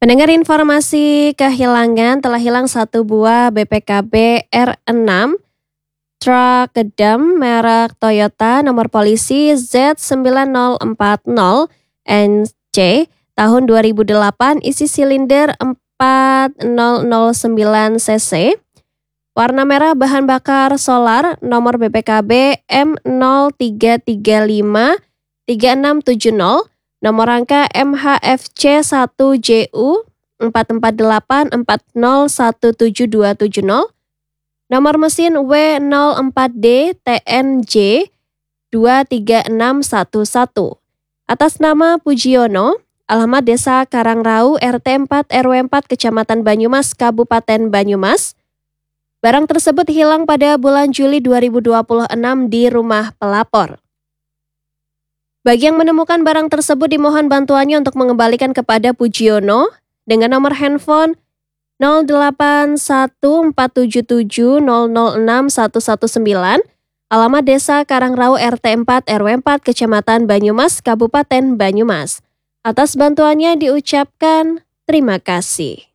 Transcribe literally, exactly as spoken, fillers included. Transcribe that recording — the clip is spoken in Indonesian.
Pendengar informasi kehilangan, telah hilang satu buah B P K B R enam truk gedam merek Toyota nomor polisi Z sembilan nol empat nol N C tahun dua ribu delapan, isi silinder empat nol nol sembilan cc, warna merah, bahan bakar solar, nomor B P K B M nol tiga tiga lima tiga enam tujuh nol, nomor rangka M H F C satu J U empat empat delapan empat nol satu tujuh dua tujuh nol, nomor mesin W nol empat D T N J dua tiga enam satu satu. Atas nama Pujiono, alamat Desa Karangrau, R T empat R W empat, Kecamatan Banyumas, Kabupaten Banyumas. Barang tersebut hilang pada bulan Juli dua ribu dua puluh enam di rumah pelapor. Bagi yang menemukan barang tersebut, dimohon bantuannya untuk mengembalikan kepada Pujiono dengan nomor handphone nol delapan satu empat tujuh tujuh nol nol enam satu satu sembilan, alamat Desa Karangrau, R T empat R W empat, Kecamatan Banyumas, Kabupaten Banyumas. Atas bantuannya diucapkan terima kasih.